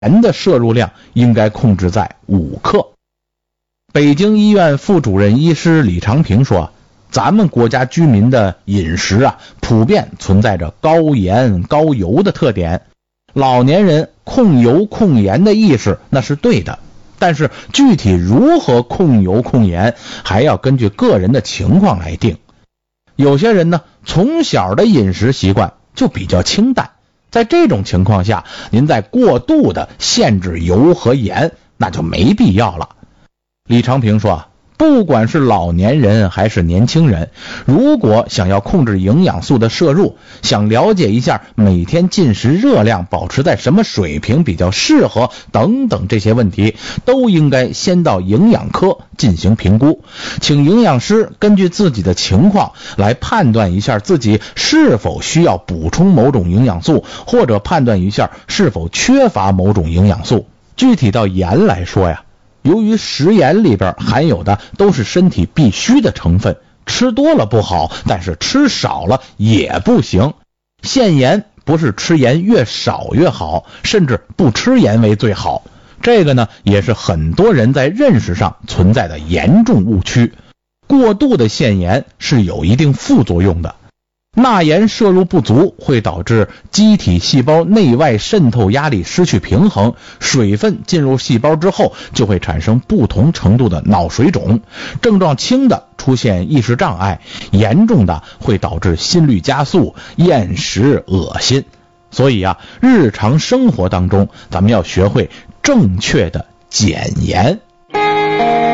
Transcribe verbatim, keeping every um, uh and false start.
盐的摄入量应该控制在五克。北京医院副主任医师李长平说，咱们国家居民的饮食啊，普遍存在着高盐高油的特点。老年人控油控盐的意识那是对的，但是具体如何控油控盐，还要根据个人的情况来定。有些人呢，从小的饮食习惯就比较清淡，在这种情况下，您再过度的限制油和盐，那就没必要了。李长平说，不管是老年人还是年轻人，如果想要控制营养素的摄入，想了解一下每天进食热量保持在什么水平比较适合等等这些问题，都应该先到营养科进行评估，请营养师根据自己的情况来判断一下自己是否需要补充某种营养素，或者判断一下是否缺乏某种营养素。具体到盐来说呀，由于食盐里边含有的都是身体必需的成分，吃多了不好，但是吃少了也不行。限盐不是吃盐越少越好，甚至不吃盐为最好。这个呢，也是很多人在认识上存在的严重误区。过度的限盐是有一定副作用的。钠盐摄入不足会导致机体细胞内外渗透压力失去平衡，水分进入细胞之后就会产生不同程度的脑水肿，症状轻的出现意识障碍，严重的会导致心率加速、厌食、恶心。所以啊，日常生活当中咱们要学会正确的减盐。